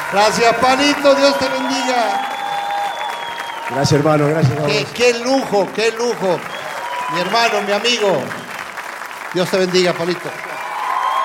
Gracias, Palito, Dios te bendiga. Gracias, hermano, gracias. Qué lujo, qué lujo. Mi hermano, mi amigo. Dios te bendiga, Palito.